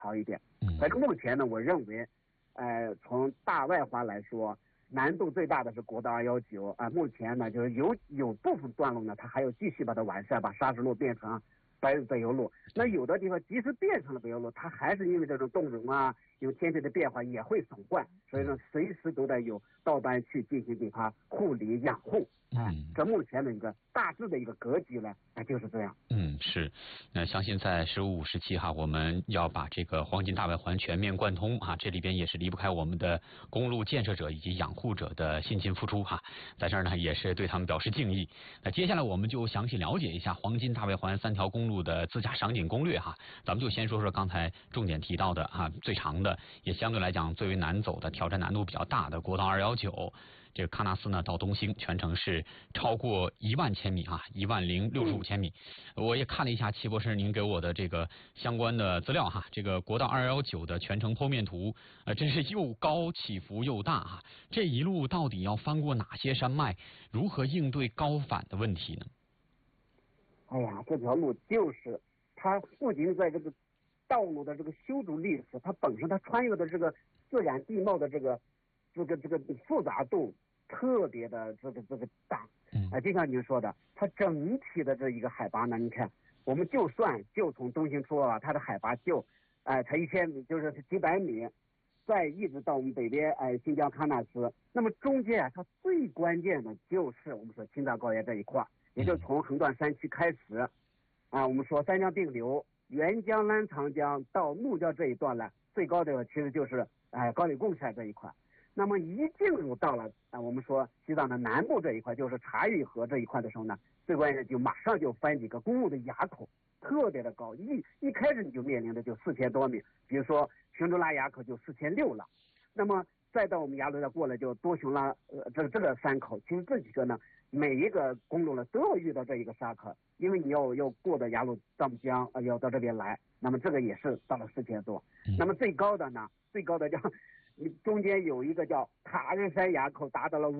好一点。反正目前呢，我认为，从大外环来说，难度最大的是国道219啊。目前呢，就是有部分段路呢，它还要继续把它完善，把砂石路变成柏油路。那有的地方即使变成了柏油路，它还是因为这种冻融啊，有天气的变化也会损坏，所以说随时都得有道班去进行给它护理养护。这目前的一个大致的一个格局呢，就是这样。 是。那相信在15、17哈，我们要把这个黄金大外环全面贯通啊，这里边也是离不开我们的公路建设者以及养护者的辛勤付出哈。在这儿呢，也是对他们表示敬意。那接下来我们就详细了解一下黄金大外环3条公路的自驾赏景攻略哈。咱们就先说说刚才重点提到的最长的，也相对来讲最为难走的，挑战难度比较大的国道219。这个喀纳斯呢到东兴全程是超过1万千米10065千米。我也看了一下齐博士您给我的这个相关的资料哈，这个国道219的全程剖面图，真是又高起伏又大哈。这一路到底要翻过哪些山脉，如何应对高反的问题呢？ 这条路就是它不仅在这个道路的这个修筑历史，它本身它穿越的这个自然地貌的这个复杂度特别的这个大。就像您说的，它整体的这一个海拔呢，你看我们就从东兴出啊，它的海拔就才1000米，就是几百米，再一直到我们北边新疆喀纳斯。那么中间它最关键的就是我们说青藏高原这一块，也就是从横断山区开始我们说三江并流，沅江、澜沧江到怒江这一段呢，最高的其实就是高黎贡山这一块。那么一进入到了我们说西藏的南部这一块，就是察隅河这一块的时候呢，最关键就马上就翻几个公路的垭口，特别的高，一开始你就面临的就4000多米，比如说雄州拉垭口就4600了，那么再到我们雅鲁再过来就多雄拉这个山口，其实这几个呢，每一个公路呢都要遇到这一个沙坑，因为你要过的雅鲁藏布江要到这边来，那么这个也是到了4000多。那么最高的叫中间有一个叫塔日山垭口，达到了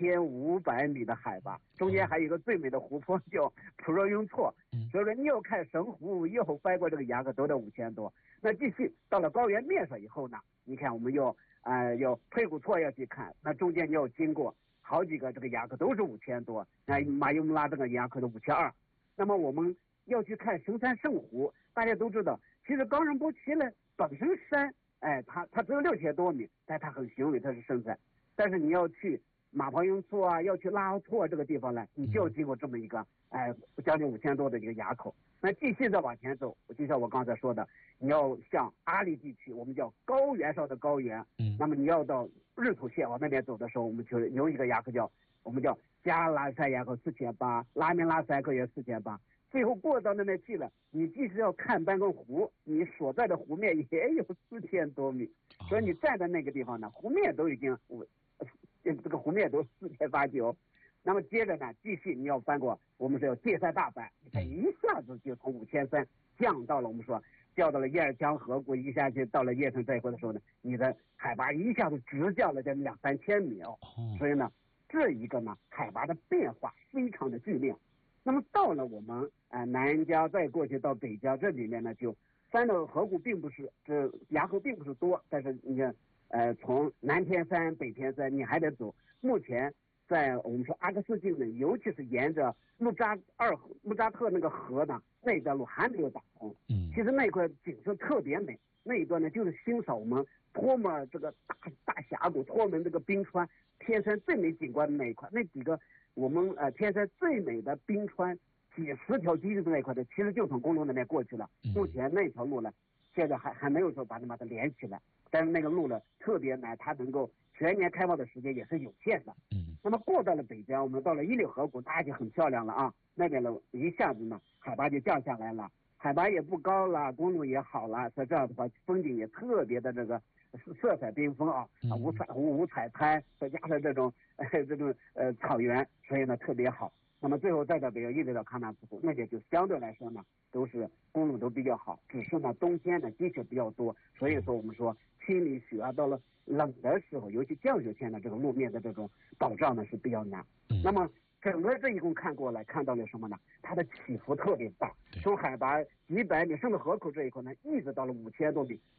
5500米的海拔，中间还有一个最美的湖泊叫普若雍措。所以说你要看神湖，又翻过这个垭口，都得5000多。那继续到了高原面上以后呢，你看我们要佩古措要去看，那中间你要经过好几个这个垭口，都是5000多。马尤姆拉这个垭口的5200。那么我们要去看神山圣湖，大家都知道，其实冈仁波齐呢本身山它只有6000多米，但它很雄伟，它是圣山。但是你要去马旁雍措要去拉奥措这个地方呢，你就要经过这么一个将近5000多的一个垭口。那继续再往前走，就像我刚才说的，你要向阿里地区，我们叫高原上的高原。那么你要到日土县往那边走的时候，我们就有一个垭口我们叫加拉山垭口4800，拉明拉山口也4800。最后过到那边去了，你即使要看半个湖，你所在的湖面也有4000多米，所以你站在那个地方呢，湖面都已经这个湖面都4800-4900。那么接着呢，继续你要翻过我们说界山大坂，你看一下子就从5300降到了我们说掉到了叶尔江河谷，一下就到了叶城这一块的时候呢，你的海拔一下子直降了将近2-3千米所以呢，这一个呢海拔的变化非常的剧烈。那么到了我们南疆再过去到北疆，这里面呢就翻的河谷并不是垭口并不是多，但是你看从南天山北天山你还得走。目前在我们说阿克斯境呢，尤其是沿着木扎特那个河呢，那一段路还没有打通。其实那块景色特别美，那一段呢就是欣赏我们托门这个大峡谷，托门这个冰川，天山最美景观的那一块，那几个我们天山最美的冰川几10条基地的那一块的，其实就从公路那边过去了。目前那条路呢，现在还没有说把它连起来，但是那个路呢特别难，它能够全年开放的时间也是有限的。那么过到了北疆，我们到了伊犁河谷，那就很漂亮了那边呢一下子呢海拔就降下来了，海拔也不高了，公路也好了，所以这样的话风景也特别的这个色彩缤纷五彩湖、五彩滩，再加上这种草原，所以呢特别好。那么最后再到北疆一直到喀纳斯湖，那些就相对来说呢都是公路都比较好，只是呢冬天呢积雪比较多，所以说我们说清理雪到了冷的时候，尤其降雪天呢，这个路面的这种保障呢是比较难。那么整个这一共看过来，看到了什么呢？它的起伏特别大， 对从海拔几百米，甚至河口这一块呢，一直到了5000多米，